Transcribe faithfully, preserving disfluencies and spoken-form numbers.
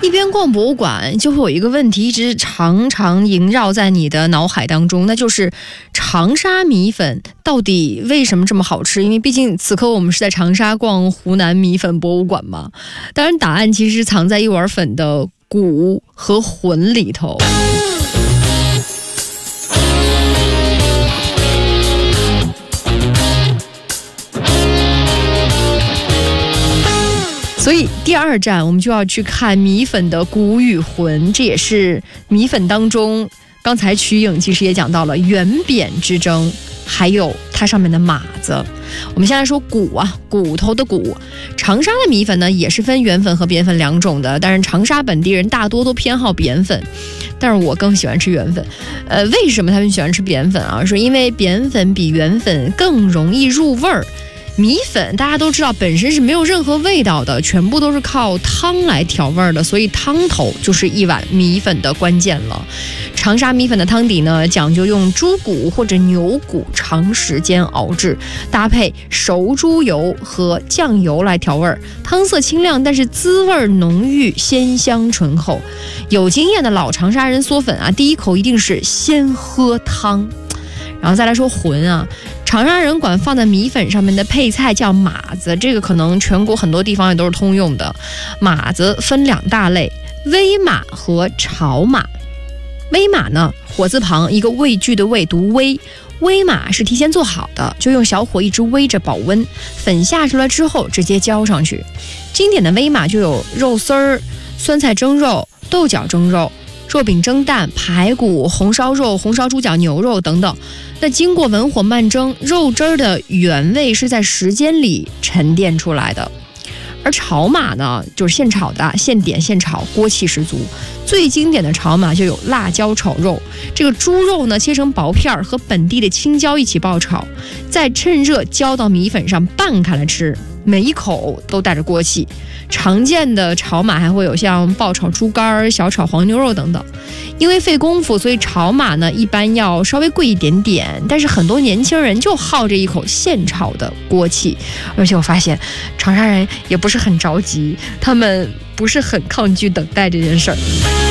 一边逛博物馆，就会有一个问题一直常常萦绕在你的脑海当中，那就是长沙米粉到底为什么这么好吃？因为毕竟此刻我们是在长沙逛湖南米粉博物馆嘛。当然，答案其实藏在一碗粉的骨和魂里头。所以第二站我们就要去看米粉的骨与魂，这也是米粉当中刚才瞿颖其实也讲到了圆扁之争，还有它上面的码子。我们先来说骨啊，骨头的骨。长沙的米粉呢也是分圆粉和扁粉两种的，但是长沙本地人大多都偏好扁粉，但是我更喜欢吃圆粉。呃，为什么他们喜欢吃扁粉啊？是因为扁粉比圆粉更容易入味儿。米粉大家都知道本身是没有任何味道的，全部都是靠汤来调味的，所以汤头就是一碗米粉的关键了。长沙米粉的汤底呢，讲究用猪骨或者牛骨长时间熬制，搭配熟猪油和酱油来调味，汤色清亮，但是滋味浓郁，鲜香醇厚。有经验的老长沙人嗦粉啊，第一口一定是先喝汤。然后再来说魂啊，长沙人管放在米粉上面的配菜叫码子，这个可能全国很多地方也都是通用的。码子分两大类，煨码和炒码。煨码呢，火字旁一个畏惧的畏，读煨。煨码是提前做好的，就用小火一直煨着保温，粉下出来之后直接浇上去。经典的煨码就有肉丝儿、酸菜蒸肉、豆角蒸肉、肉饼蒸蛋、排骨、红烧肉、红烧猪脚、牛肉等等。那经过文火慢蒸，肉汁儿的原味是在时间里沉淀出来的。而炒码呢，就是现炒的，现点现炒，锅气十足。最经典的炒码就有辣椒炒肉，这个猪肉呢切成薄片，和本地的青椒一起爆炒，再趁热浇到米粉上拌开来吃，每一口都带着锅气。常见的炒码还会有像爆炒猪肝、小炒黄牛肉等等。因为费功夫，所以炒码呢一般要稍微贵一点点，但是很多年轻人就好这一口现炒的锅气。而且我发现长沙人也不是很着急，他们不是很抗拒等待这件事儿。